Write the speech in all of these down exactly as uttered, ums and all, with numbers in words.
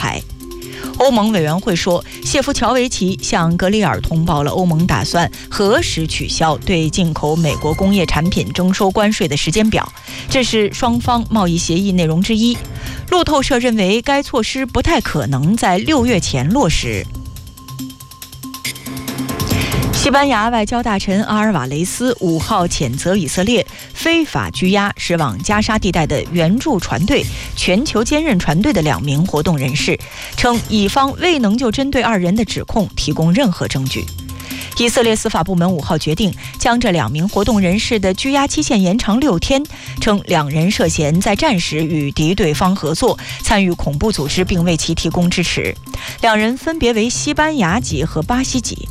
牌。欧盟委员会说，谢夫乔维奇向格里尔通报了欧盟打算何时取消对进口美国工业产品征收关税的时间表，这是双方贸易协议内容之一。路透社认为，该措施不太可能在六月前落实。西班牙外交大臣阿尔瓦雷斯五号谴责以色列非法拘押驶往加沙地带的援助船队全球坚韧船队的两名活动人士，称以方未能就针对二人的指控提供任何证据。以色列司法部门五号决定将这两名活动人士的拘押期限延长六天，称两人涉嫌在战时与敌对方合作，参与恐怖组织并为其提供支持。两人分别为西班牙籍和巴西籍。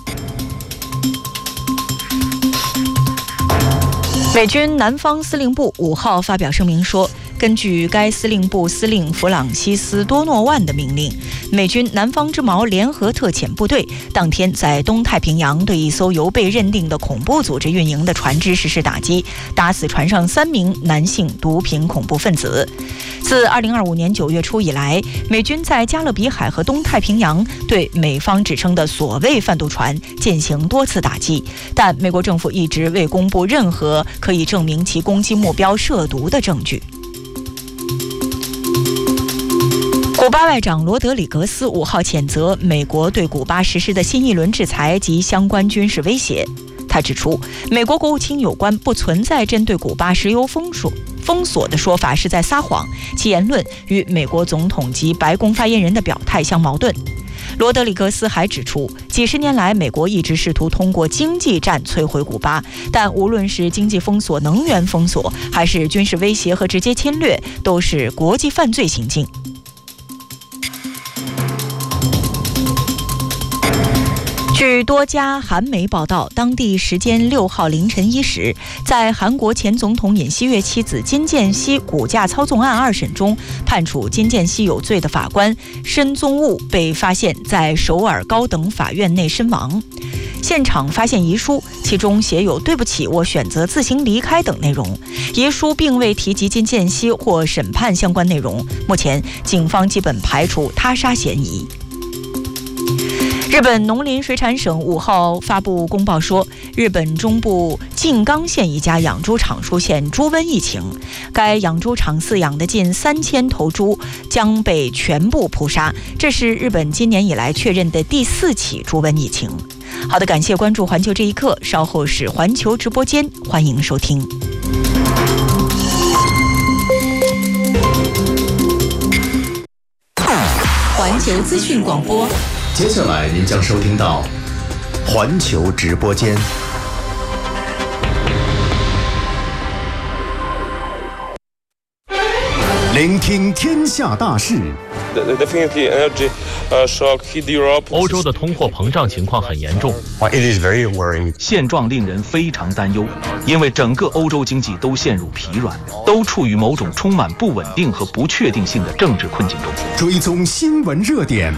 美军南方司令部五号发表声明说，根据该司令部司令弗朗西斯·多诺万的命令，美军南方之矛联合特遣部队当天在东太平洋对一艘由被认定的恐怖组织运营的船只实施打击，打死船上三名男性毒品恐怖分子。自二零二五年九月初以来，美军在加勒比海和东太平洋对美方指称的所谓贩毒船进行多次打击，但美国政府一直未公布任何可以证明其攻击目标涉毒的证据。古巴外长罗德里格斯五号谴责美国对古巴实施的新一轮制裁及相关军事威胁。他指出，美国国务卿有关不存在针对古巴石油封锁封锁的说法是在撒谎，其言论与美国总统及白宫发言人的表态相矛盾。罗德里格斯还指出，几十年来美国一直试图通过经济战摧毁古巴，但无论是经济封锁、能源封锁，还是军事威胁和直接侵略，都是国际犯罪行径。据多家韩媒报道，当地时间六号凌晨一时，在韩国前总统尹锡悦妻子金建熙股价操纵案二审中，判处金建熙有罪的法官申宗悟被发现在首尔高等法院内身亡。现场发现遗书，其中写有对不起，我选择自行离开等内容。遗书并未提及金建熙或审判相关内容。目前警方基本排除他杀嫌疑。日本农林水产省五号发布公报说，日本中部静冈县一家养猪场出现猪瘟疫情，该养猪场饲养的近三千头猪将被全部扑杀，这是日本今年以来确认的第四起猪瘟疫情。好的，感谢关注环球这一刻，稍后是环球直播间，欢迎收听。环球资讯广播。 接下来您将收听到环球直播间。聆听天下大事。 欧洲的通货膨胀情况很严重，现状令人非常担忧，因为整个欧洲经济都陷入疲软，都处于某种充满不稳定和不确定性的政治困境中。 追踪新闻热点。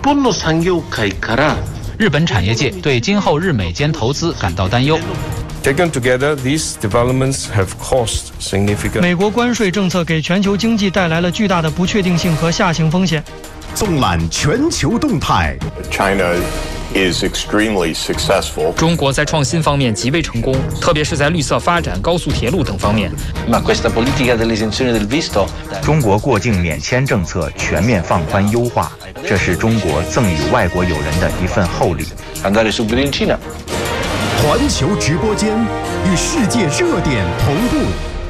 日本产业界对今后日美间投资感到担忧。 Taken together, these developments have caused significant. 美国关税政策给全球经济带来了巨大的不确定性和下行风险。 纵览全球动态。 China is extremely successful. 中国在创新方面极为成功，特别是在绿色发展、高速铁路等方面。 中国过境免签政策全面放宽优化，这是中国赠予外国友人的一份厚礼。 环球直播间与世界热点同步。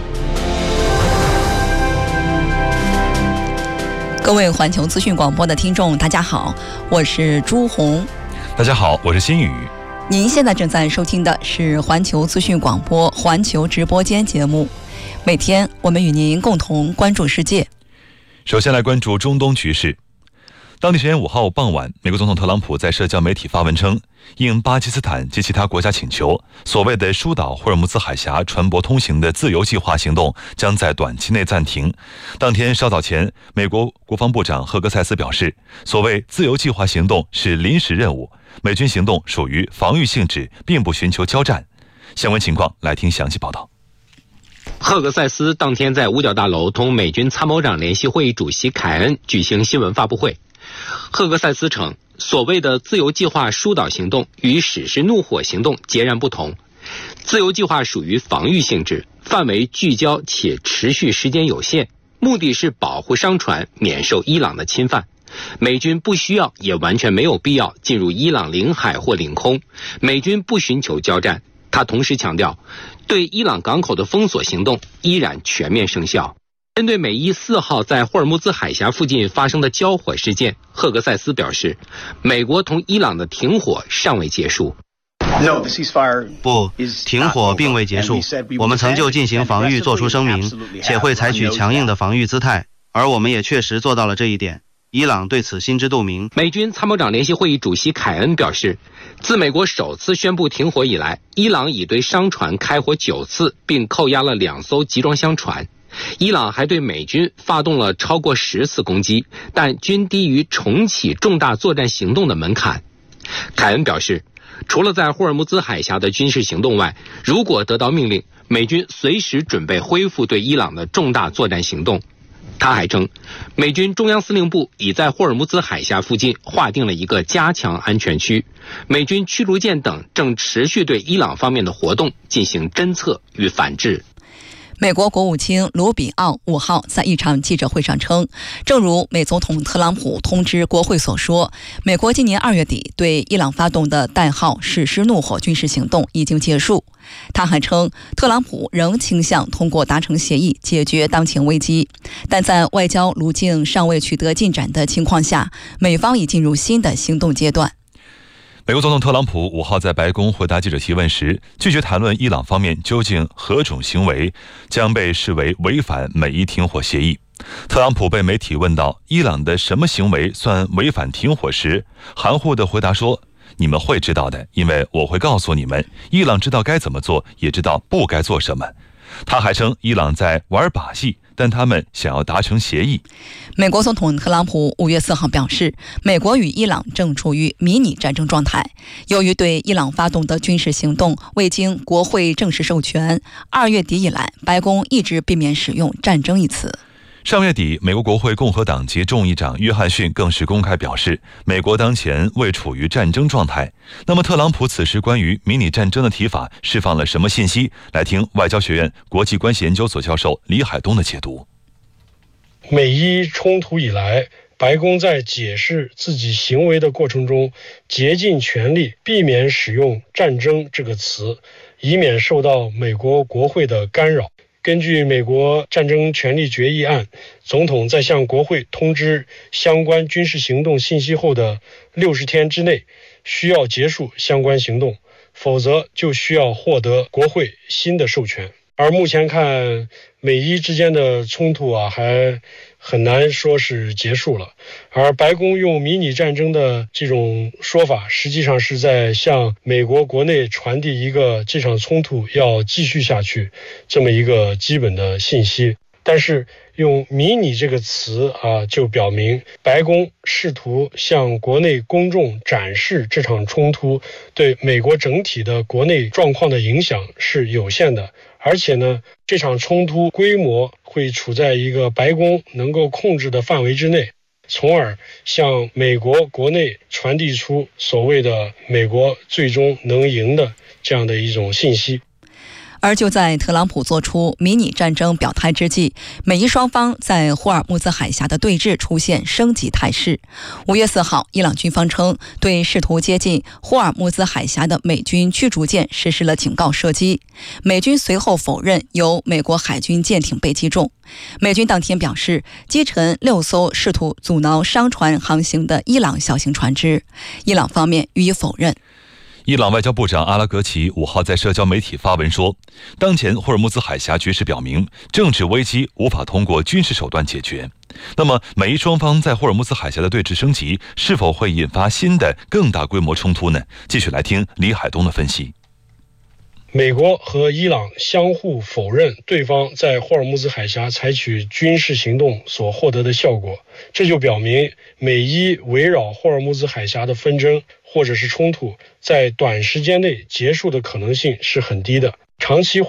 各位环球资讯广播的听众，大家好，我是朱红。 大家好，我是新宇。 您现在正在收听的是环球资讯广播环球直播间节目，每天我们与您共同关注世界。 首先来关注中东局势。当地时间五号傍晚，美国总统特朗普在社交媒体发文称，应巴基斯坦及其他国家请求，所谓的疏导霍尔木兹海峡船舶通行的自由计划行动将在短期内暂停。当天稍早前，美国国防部长赫格塞斯表示，所谓自由计划行动是临时任务，美军行动属于防御性质，并不寻求交战。相关情况来听详细报道。 赫格塞斯当天在五角大楼同美军参谋长联席会议主席凯恩举行新闻发布会。赫格塞斯称，所谓的自由计划疏导行动与史诗怒火行动截然不同。自由计划属于防御性质，范围聚焦且持续时间有限，目的是保护商船免受伊朗的侵犯。美军不需要也完全没有必要进入伊朗领海或领空，美军不寻求交战。他同时强调，对伊朗港口的封锁行动依然全面生效。针对美伊四号在霍尔木兹海峡附近发生的交火事件，赫格塞斯表示，美国同伊朗的停火尚未结束。 不，停火并未结束。我们曾就进行防御作出声明，且会采取强硬的防御姿态，而我们也确实做到了这一点。伊朗对此心知肚明。 美军参谋长联席会议主席凯恩表示，自美国首次宣布停火以来，伊朗已对商船开火九次，并扣押了两艘集装箱船。伊朗还对美军发动了超过十次攻击，但均低于重启重大作战行动的门槛。凯恩表示，除了在霍尔木兹海峡的军事行动外，如果得到命令，美军随时准备恢复对伊朗的重大作战行动。他还称，美军中央司令部已在霍尔木兹海峡附近划定了一个加强安全区，美军驱逐舰等正持续对伊朗方面的活动进行侦测与反制。 美国国务卿卢比奥五号在一场记者会上称，正如美总统特朗普通知国会所说，美国今年二月底对伊朗发动的代号史诗怒火军事行动已经结束。他还称，特朗普仍倾向通过达成协议解决当前危机，但在外交路径尚未取得进展的情况下，美方已进入新的行动阶段。 美国总统特朗普五号在白宫回答记者提问时，拒绝谈论伊朗方面究竟何种行为将被视为违反美伊停火协议。特朗普被媒体问到伊朗的什么行为算违反停火时，含糊地回答说，你们会知道的，因为我会告诉你们，伊朗知道该怎么做，也知道不该做什么。他还称伊朗在玩把戏，但他们想要达成协议。 美国总统特朗普五月四号表示，美国与伊朗正处于迷你战争状态。由于对伊朗发动的军事行动未经国会正式授权，二月底以来，白宫一直避免使用战争一词。 上月底，美国国会共和党籍众议长约翰逊更是公开表示，美国当前未处于战争状态。那么特朗普此时关于迷你战争的提法释放了什么信息？来听外交学院国际关系研究所教授李海东的解读。 美伊冲突以来，白宫在解释自己行为的过程中，竭尽全力避免使用战争这个词，以免受到美国国会的干扰。根据美国战争权利决议案，总统在向国会通知相关军事行动信息后的六十天之内需要结束相关行动，否则就需要获得国会新的授权。而目前看，美伊之间的冲突啊，还很难说是结束了。而白宫用迷你战争的这种说法，实际上是在向美国国内传递一个这场冲突要继续下去这么一个基本的信息。但是用迷你这个词啊，就表明白宫试图向国内公众展示这场冲突对美国整体的国内状况的影响是有限的，而且呢，这场冲突规模会处在一个白宫能够控制的范围之内，从而向美国国内传递出所谓的美国最终能赢的这样的一种信息。 而就在特朗普做出迷你战争表态之际，美伊双方在霍尔木兹海峡的对峙出现升级态势。五月四号，伊朗军方称对试图接近霍尔木兹海峡的美军驱逐舰实施了警告射击，美军随后否认有美国海军舰艇被击中。美军当天表示，击沉六艘试图阻挠商船航行的伊朗小型船只，伊朗方面予以否认。 伊朗外交部长阿拉格齐五号在社交媒体发文说，当前霍尔木兹海峡局势表明，政治危机无法通过军事手段解决。那么美伊双方在霍尔木兹海峡的对峙升级，是否会引发新的更大规模冲突呢？继续来听李海东的分析。 美国和伊朗相互否认对方在霍尔木兹海峡采取军事行动所获得的效果，这就表明美伊围绕霍尔木兹海峡的纷争或者是冲突在短时间内结束的可能性是很低的。长期化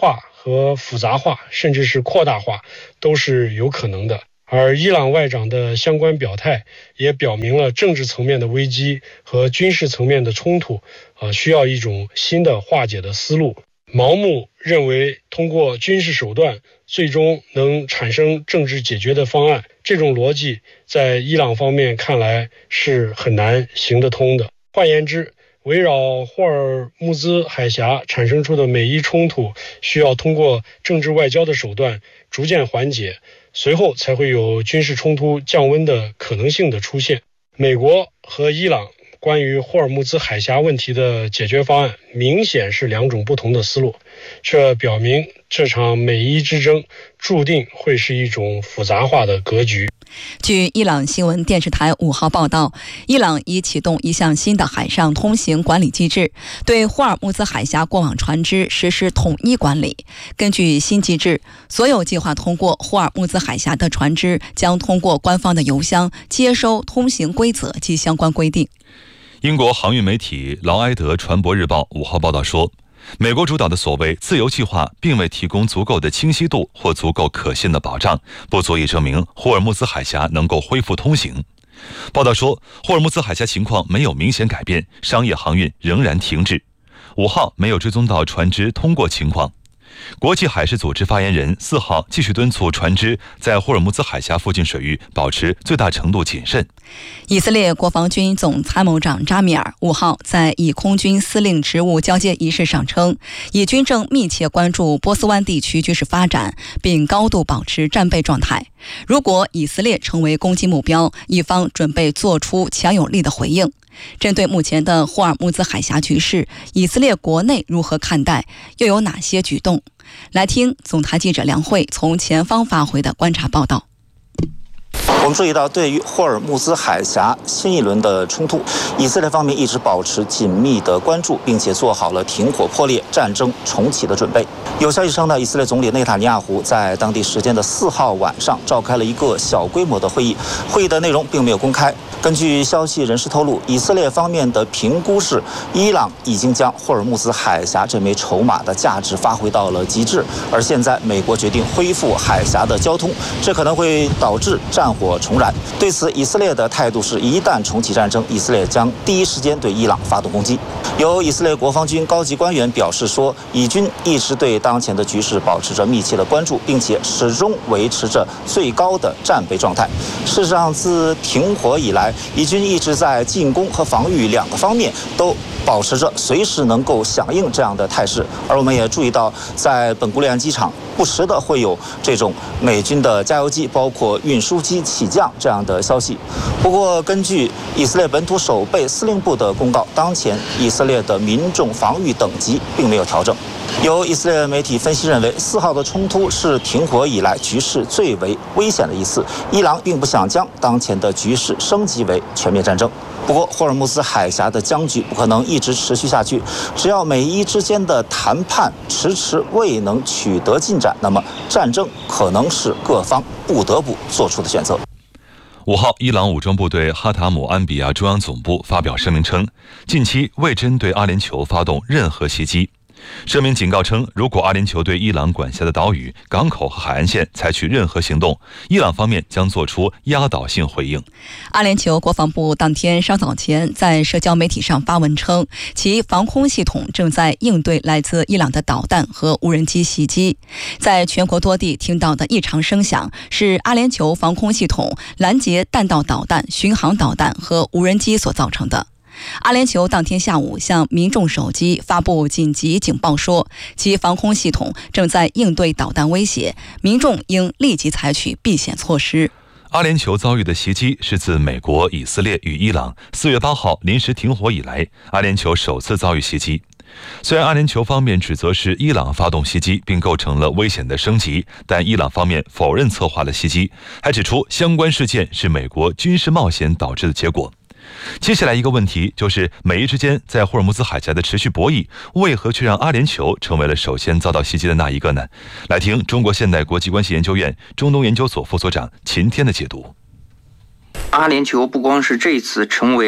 和复杂化，甚至是扩大化，都是有可能的。而伊朗外长的相关表态也表明了政治层面的危机和军事层面的冲突啊，需要一种新的化解的思路。盲目认为通过军事手段最终能产生政治解决的方案，这种逻辑在伊朗方面看来是很难行得通的。换言之，围绕霍尔木兹海峡产生出的美伊冲突需要通过政治外交的手段逐渐缓解，随后才会有军事冲突降温的可能性的出现。美国和伊朗关于霍尔木兹海峡问题的解决方案明显是两种不同的思路，这表明这场美伊之争注定会是一种复杂化的格局。 据伊朗新闻电视台五号报道，伊朗已启动一项新的海上通行管理机制，对霍尔木兹海峡过往船只实施统一管理。根据新机制，所有计划通过霍尔木兹海峡的船只将通过官方的邮箱接收通行规则及相关规定。 英国航运媒体劳埃德船舶日报五号报道说，美国主导的所谓自由计划并未提供足够的清晰度或足够可信的保障，不足以证明霍尔木兹海峡能够恢复通行。报道说，霍尔木兹海峡情况没有明显改变，商业航运仍然停滞。五号没有追踪到船只通过情况。国际海事组织发言人四号继续敦促船只在霍尔木兹海峡附近水域保持最大程度谨慎。 以色列国防军总参谋长扎米尔五号在以空军司令职务交接仪式上称，以军正密切关注波斯湾地区局势发展，并高度保持战备状态。如果以色列成为攻击目标，以方准备做出强有力的回应。针对目前的霍尔木兹海峡局势，以色列国内如何看待，又有哪些举动？来听总台记者梁慧从前方发回的观察报道。 我们注意到，对于霍尔木兹海峡新一轮的冲突，以色列方面一直保持紧密的关注，并且做好了停火破裂、战争重启的准备。有消息称呢，以色列总理内塔尼亚胡在当地时间的四号晚上召开了一个小规模的会议，会议的内容并没有公开。根据消息人士透露，以色列方面的评估是，伊朗已经将霍尔木兹海峡这枚筹码的价值发挥到了极致，而现在美国决定恢复海峡的交通，这可能会导致战火重燃。对此，以色列的态度是，一旦重启战争，以色列将第一时间对伊朗发动攻击。有以色列国防军高级官员表示说，以军一直对当前的局势保持着密切的关注，并且始终维持着最高的战备状态。事实上，自停火以来，以军一直在进攻和防御两个方面都保持着随时能够响应这样的态势。而我们也注意到，在本古里安机场不时的会有这种美军的加油机包括运输机起降这样的消息。不过根据以色列本土守备司令部的公告，当前以色列的民众防御等级并没有调整。有以色列媒体分析认为，四号的冲突是停火以来局势最为危险的一次，伊朗并不想将当前的局势升级为全面战争。不过霍尔木兹海峡的僵局不可能一直持续下去，只要美伊之间的谈判迟迟未能取得进展，那么战争可能是各方不得不做出的选择。 五号，伊朗武装部队哈塔姆安比亚中央总部发表声明称，近期未针对阿联酋发动任何袭击。声明警告称，如果阿联酋对伊朗管辖的岛屿、港口和海岸线采取任何行动，伊朗方面将做出压倒性回应。 阿联酋国防部当天稍早前在社交媒体上发文称，其防空系统正在应对来自伊朗的导弹和无人机袭击。在全国多地听到的异常声响是阿联酋防空系统拦截弹道导弹、巡航导弹和无人机所造成的。阿联酋当天下午向民众手机发布紧急警报说，其防空系统正在应对导弹威胁，民众应立即采取避险措施。 阿联酋遭遇的袭击是自美国、以色列与伊朗四月八号临时停火以来，阿联酋首次遭遇袭击。虽然阿联酋方面指责是伊朗发动袭击并构成了危险的升级，但伊朗方面否认策划了袭击，还指出相关事件是美国军事冒险导致的结果。接下来一个问题就是，美伊之间在霍尔木兹海峡的持续博弈，为何却让阿联酋成为了首先遭到袭击的那一个呢？来听中国现代国际关系研究院中东研究所副所长秦天的解读。 阿联酋不光是这次成为了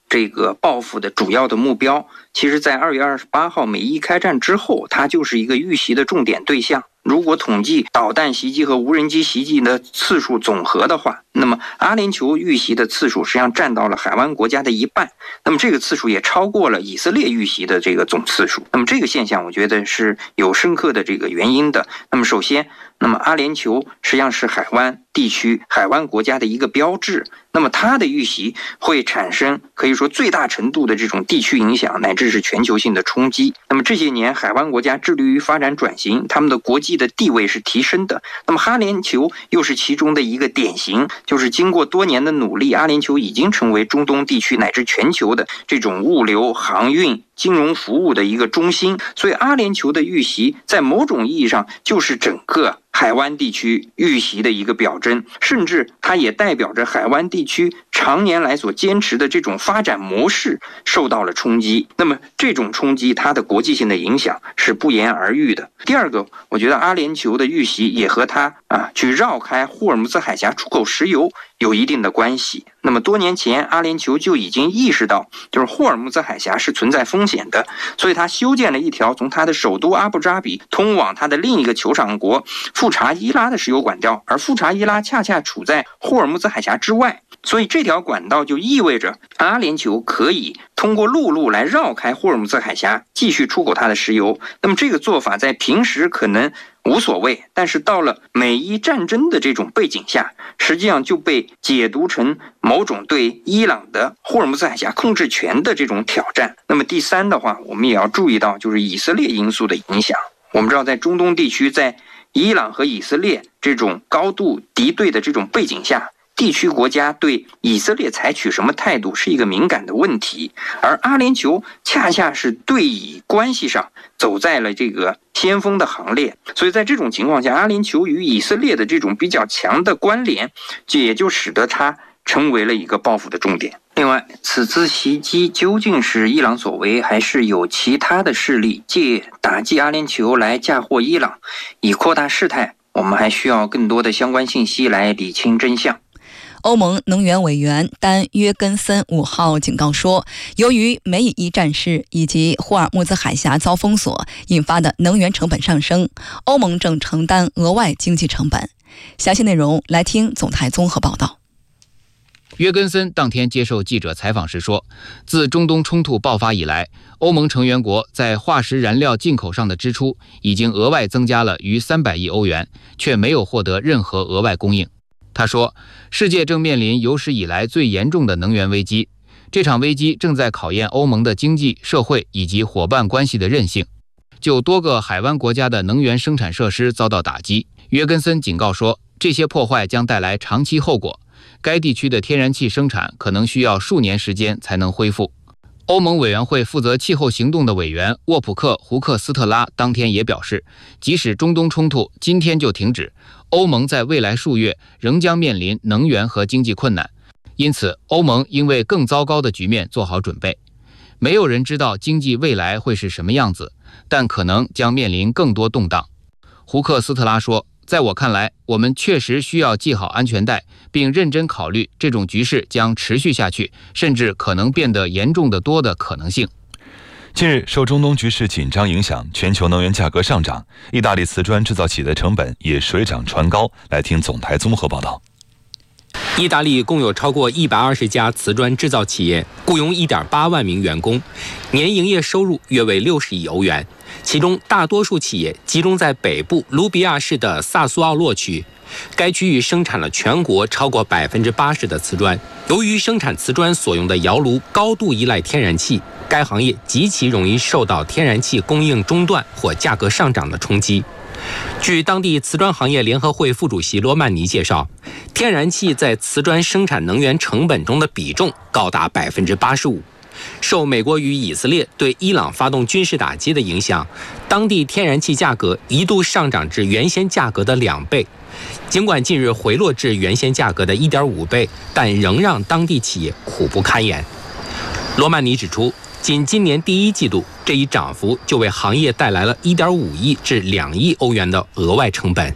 这个报复的主要的目标，其实在二月二十八号美伊开战之后，它就是一个遇袭的重点对象。如果统计导弹袭击和无人机袭击的次数总和的话，那么阿联酋遇袭的次数实际上占到了海湾国家的一半，那么这个次数也超过了以色列遇袭的这个总次数。那么这个现象我觉得是有深刻的这个原因的。那么首先，那么阿联酋实际上是海湾地区海湾国家的一个标志，那么它的遇袭会产生可以说最大程度的这种地区影响，乃至是全球性的冲击。那么这些年海湾国家致力于发展转型，他们的国际的地位是提升的，那么阿联酋又是其中的一个典型，就是经过多年的努力，阿联酋已经成为中东地区乃至全球的这种物流航运金融服务的一个中心。所以阿联酋的遇袭在某种意义上就是整个海湾地区遇袭的一个表征，甚至它也代表着海湾地区常年来所坚持的这种发展模式受到了冲击。那么这种冲击它的国际性的影响是不言而喻的。第二个，我觉得阿联酋的遇袭也和它啊去绕开霍尔木兹海峡出口石油有一定的关系。那么多年前阿联酋就已经意识到就是霍尔木兹海峡是存在风险的，所以它修建了一条从它的首都阿布扎比通往它的另一个酋长国富查伊拉的石油管道，而富查伊拉恰恰处在霍尔木兹海峡之外，所以这条管道就意味着阿联酋可以通过陆路来绕开霍尔木兹海峡继续出口它的石油。那么这个做法在平时可能无所谓，但是到了美伊战争的这种背景下，实际上就被解读成某种对伊朗的霍尔木兹海峡控制权的这种挑战。那么第三的话，我们也要注意到就是以色列因素的影响。我们知道在中东地区，在伊朗和以色列这种高度敌对的这种背景下，地区国家对以色列采取什么态度是一个敏感的问题，而阿联酋恰恰是对以关系上走在了这个先锋的行列。所以在这种情况下，阿联酋与以色列的这种比较强的关联，这也就使得它成为了一个报复的重点。另外，此次袭击究竟是伊朗所为，还是有其他的势力借打击阿联酋来嫁祸伊朗，以扩大事态，我们还需要更多的相关信息来理清真相。 欧盟能源委员丹·约根森五号警告说，由于美以伊战事以及霍尔木兹海峡遭封锁引发的能源成本上升，欧盟正承担额外经济成本。详细内容来听总台综合报道。 约根森当天接受记者采访时说，自中东冲突爆发以来，欧盟成员国在化石燃料进口上的支出已经额外增加了逾三百亿欧元，却没有获得任何额外供应。他说，世界正面临有史以来最严重的能源危机，这场危机正在考验欧盟的经济、社会以及伙伴关系的韧性。就多个海湾国家的能源生产设施遭到打击，约根森警告说，这些破坏将带来长期后果，该地区的天然气生产可能需要数年时间才能恢复。欧盟委员会负责气候行动的委员沃普克·胡克斯特拉当天也表示，即使中东冲突今天就停止，欧盟在未来数月仍将面临能源和经济困难，因此欧盟应为更糟糕的局面做好准备。没有人知道经济未来会是什么样子，但可能将面临更多动荡。胡克斯特拉说，在我看来，我们确实需要系好安全带，并认真考虑这种局势将持续下去，甚至可能变得严重得多的可能性。 近日，受中东局势紧张影响，全球能源价格上涨，意大利瓷砖制造企业的成本也水涨船高。来听总台综合报道。 意大利共有超过一百二十家瓷砖制造企业，雇佣 一点八万名员工，年营业收入约为六十亿欧元。其中大多数企业集中在北部卢比亚市的萨苏奥洛区，该区域生产了全国超过百分之八十的瓷砖。由于生产瓷砖所用的窑炉高度依赖天然气，该行业极其容易受到天然气供应中断或价格上涨的冲击。据当地瓷砖行业联合会副主席罗曼尼介绍，天然气在瓷砖生产能源成本中的比重高达百分之八十五。受美国与以色列对伊朗发动军事打击的影响，当地天然气价格一度上涨至原先价格的两倍。尽管近日回落至原先价格的 一点五倍，但仍让当地企业苦不堪言。罗曼尼指出，仅今年第一季度，这一涨幅就为行业带来了 一点五亿至两亿欧元的额外成本。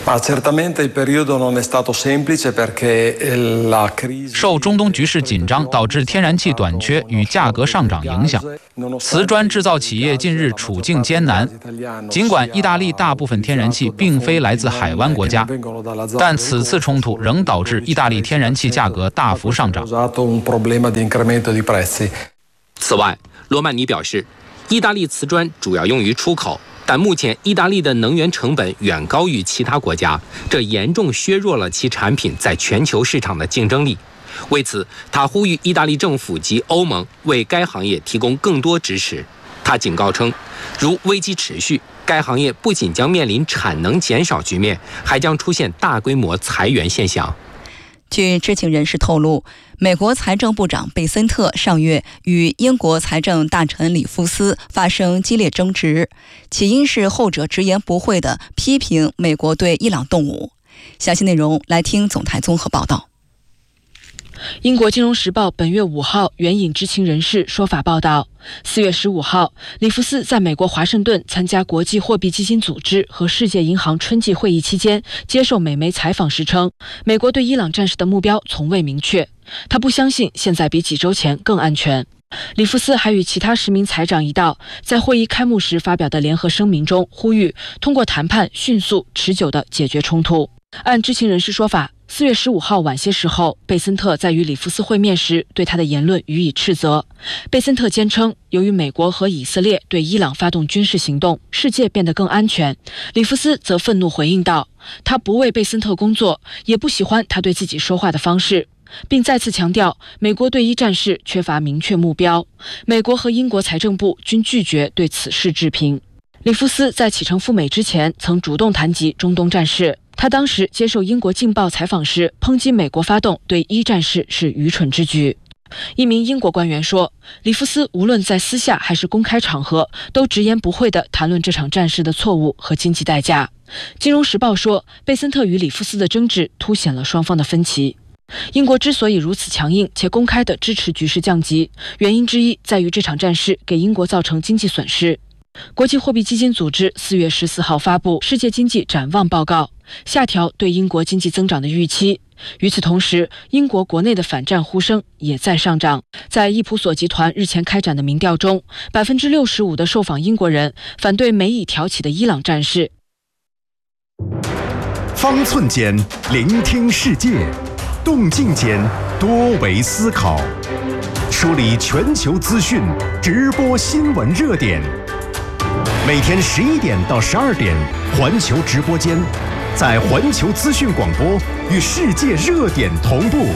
受中东局势紧张导致天然气短缺与价格上涨影响，瓷砖制造企业近日处境艰难。尽管意大利大部分天然气并非来自海湾国家，但此次冲突仍导致意大利天然气价格大幅上涨。 此外，罗曼尼表示，意大利瓷砖主要用于出口，但目前意大利的能源成本远高于其他国家，这严重削弱了其产品在全球市场的竞争力。为此，他呼吁意大利政府及欧盟为该行业提供更多支持。他警告称，如危机持续，该行业不仅将面临产能减少局面，还将出现大规模裁员现象。 据知情人士透露，美国财政部长贝森特上月与英国财政大臣里夫斯发生激烈争执，起因是后者直言不讳地批评美国对伊朗动武。详细内容来听总台综合报道。 英国金融时报本月五号援引知情人士说法报道，四月十五号，里夫斯在美国华盛顿参加国际货币基金组织和世界银行春季会议期间接受美媒采访时称，美国对伊朗战事的目标从未明确，他不相信现在比几周前更安全。里夫斯还与其他十名财长一道，在会议开幕时发表的联合声明中呼吁通过谈判迅速持久地解决冲突。按知情人士说法，四月十五号晚些时候，贝森特在与里夫斯会面时对他的言论予以斥责。贝森特坚称，由于美国和以色列对伊朗发动军事行动，世界变得更安全。里夫斯则愤怒回应道，他不为贝森特工作，也不喜欢他对自己说话的方式，并再次强调美国对伊战事缺乏明确目标。美国和英国财政部均拒绝对此事置评。里夫斯在启程赴美之前曾主动谈及中东战事，他当时接受英国《镜报》采访时抨击美国发动对伊战事是愚蠢之举。一名英国官员说，里夫斯无论在私下还是公开场合都直言不讳地谈论这场战事的错误和经济代价。《金融时报》说，贝森特与里夫斯的争执凸显了双方的分歧。英国之所以如此强硬且公开地支持局势降级，原因之一在于这场战事给英国造成经济损失。国际货币基金组织四月十四号发布世界经济展望报告，下调对英国经济增长的预期。与此同时，英国国内的反战呼声也在上涨。在伊普索集团日前开展的民调中，百分之六十五的受访英国人反对美以挑起的伊朗战事。 方寸间聆听世界，动静间多维思考，梳理全球资讯，直播新闻热点。每天十一点到十二点，环球直播间，在环球资讯广播与世界热点同步。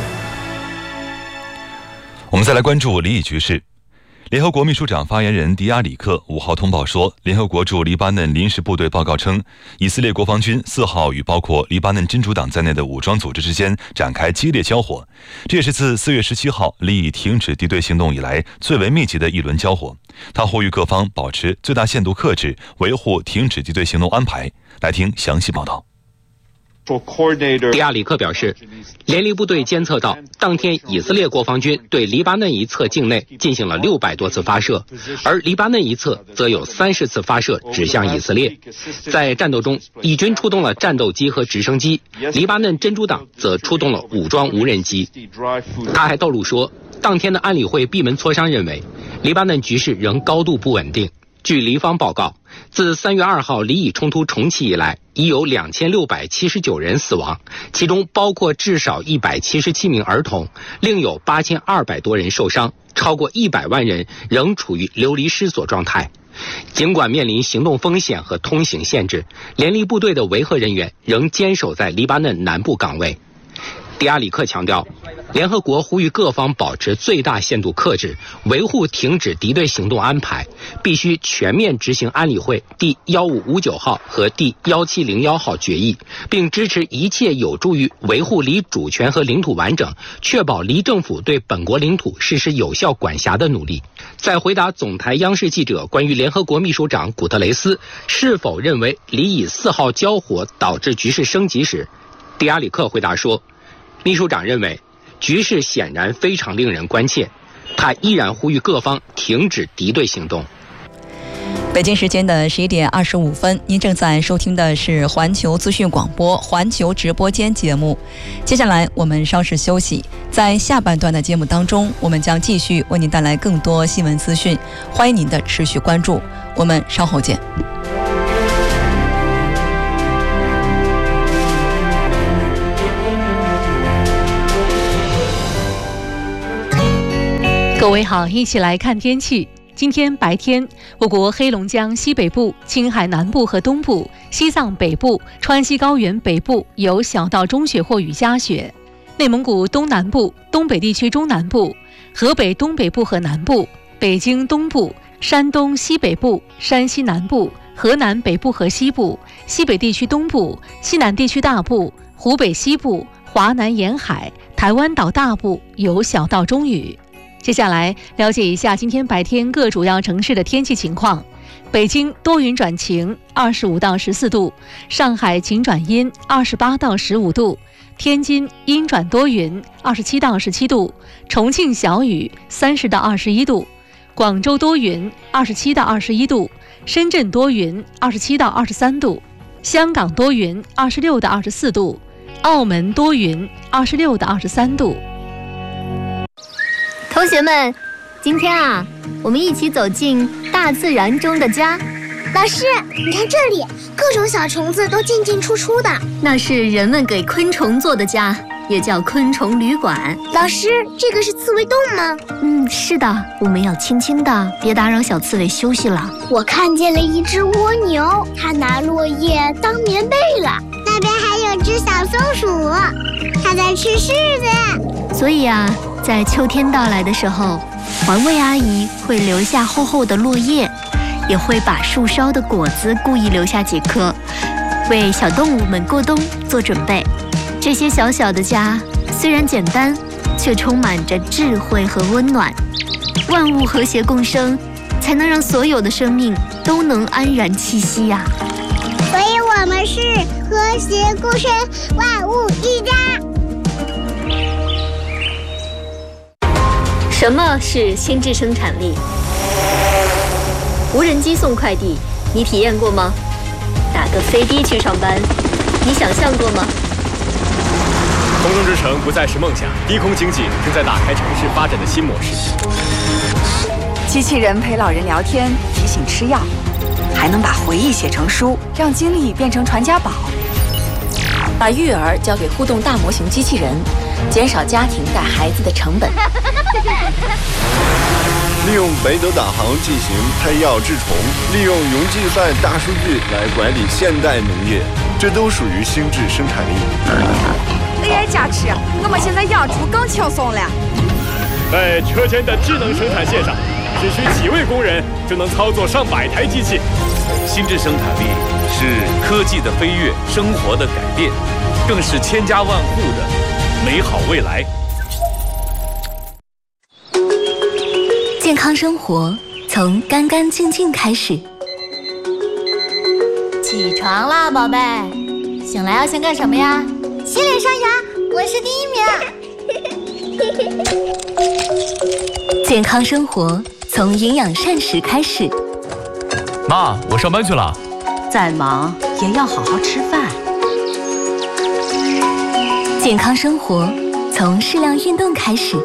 我们再来关注黎以局势。联合国秘书长发言人迪亚里克五号通报说，联合国驻黎巴嫩临时部队报告称，以色列国防军四号与包括黎巴嫩真主党在内的武装组织之间展开激烈交火，这也是自四月十七号黎以停止敌对行动以来最为密集的一轮交火。他呼吁各方保持最大限度克制，维护停止敌对行动安排。来听详细报道。 迪亚里克表示，联黎部队监测到，当天以色列国防军对黎巴嫩一侧境内进行了六百多次发射，而黎巴嫩一侧则有三十次发射指向以色列。在战斗中，以军出动了战斗机和直升机，黎巴嫩真主党则出动了武装无人机。他还透露说，当天的安理会闭门磋商认为，黎巴嫩局势仍高度不稳定。据黎方报告，自三月二号黎以冲突重启以来，已有两千六百七十九人死亡，其中包括至少一百七十七名儿童，另有八千二百多人受伤，超过一百万人仍处于流离失所状态。尽管面临行动风险和通行限制，联黎部队的维和人员仍坚守在黎巴嫩南部岗位。迪亚里克强调，联合国呼吁各方保持最大限度克制，维护停止敌对行动安排，必须全面执行安理会第一五五九号和第一七零一号决议，并支持一切有助于维护黎主权和领土完整，确保黎政府对本国领土实施有效管辖的努力。在回答总台央视记者关于联合国秘书长古特雷斯是否认为黎以四号交火导致局势升级时，迪亚里克回答说，秘书长认为局势显然非常令人关切，他依然呼吁各方停止敌对行动。 北京时间的十一点二十五分，您正在收听的是环球资讯广播环球直播间节目。接下来我们稍事休息，在下半段的节目当中，我们将继续为您带来更多新闻资讯，欢迎您的持续关注。我们稍后见。 各位好，一起来看天气。今天白天，我国黑龙江西北部、青海南部和东部、西藏北部、川西高原北部有小到中雪或雨夹雪；内蒙古东南部、东北地区中南部、河北东北部和南部、北京东部、山东西北部、山西南部、河南北部和西部、西北地区东部、西南地区大部、湖北西部、华南沿海、台湾岛大部有小到中雨。接下来了解一下今天白天各主要城市的天气情况。北京多云转晴，二十五到十四度；上海晴转阴，二十八到十五度；天津阴转多云，二十七到十七度；重庆小雨，三十到二十一度；广州多云，二十七到二十一度；深圳多云，二十七到二十三度；香港多云，二十六到二十四度；澳门多云，二十六到二十三度。 同学们，今天啊，我们一起走进大自然中的家。 老师，你看这里，各种小虫子都进进出出的。 那是人们给昆虫做的家，也叫昆虫旅馆。 老师，这个是刺猬洞吗？ 嗯，是的，我们要轻轻的，别打扰小刺猬休息了。 我看见了一只蜗牛，它拿落叶当棉被了。那边还有只小松鼠，它在吃柿子。 所以啊，在秋天到来的时候，环卫阿姨会留下厚厚的落叶，也会把树梢的果子故意留下几颗，为小动物们过冬做准备。这些小小的家虽然简单，却充满着智慧和温暖。万物和谐共生，才能让所有的生命都能安然栖息呀、啊。 所以我们是和谐共生，万物一家。 什么是心智生产力？无人机送快递，你体验过吗？打个飞的去上班，你想象过吗？ 空中之城不再是梦想，低空经济正在打开城市发展的新模式。 机器人陪老人聊天，提醒吃药，还能把回忆写成书，让经历变成传家宝。把育儿交给互动大模型机器人，减少家庭带孩子的成本。 利用北斗导航进行配药治虫，利用云计算大数据来管理现代农业，这都属于心智生产力。 A I 加持，我们现在养猪更轻松了。 在车间的智能生产线上，只需几位工人就能操作上百台机器。 心智生产力是科技的飞跃，生活的改变，更是千家万户的美好未来。 健康生活从干干净净开始。 起床啦，宝贝！醒来要先干什么呀？ 洗脸刷牙，我是第一名。 健康生活从营养膳食开始。 妈，我上班去了。 再忙也要好好吃饭。 健康生活从适量运动开始。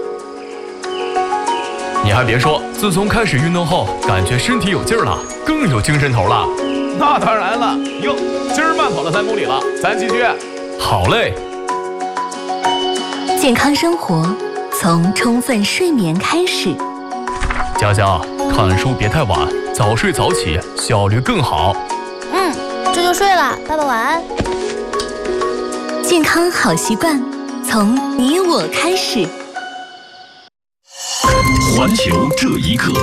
你还别说，自从开始运动后，感觉身体有劲儿了，更有精神头了。 那当然了，哟，今儿慢跑了三公里了，咱继续。 好嘞。 健康生活从充分睡眠开始。 佳佳，看书别太晚，早睡早起，效率更好。 嗯，这就睡了，爸爸晚安。 健康好习惯从你我开始。 环球这一刻，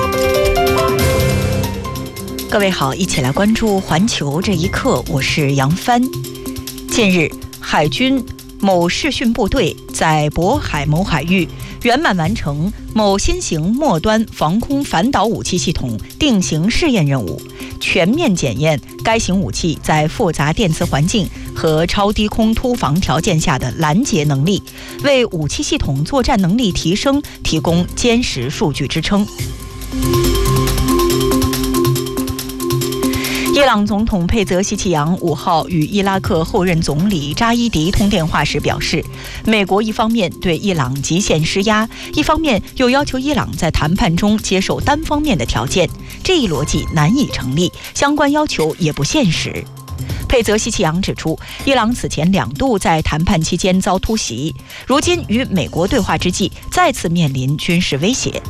各位好，一起来关注环球这一刻，我是杨帆。近日，海军某视训部队在渤海某海域圆满完成某新型末端防空反导武器系统定型试验任务，全面检验该型武器在复杂电磁环境和超低空突防条件下的拦截能力，为武器系统作战能力提升提供坚实数据支撑。 伊朗总统佩泽西奇扬五号与伊拉克后任总理扎伊迪通电话时表示，美国一方面对伊朗极限施压，一方面又要求伊朗在谈判中接受单方面的条件，这一逻辑难以成立，相关要求也不现实。佩泽西奇扬指出，伊朗此前两度在谈判期间遭突袭，如今与美国对话之际，再次面临军事威胁。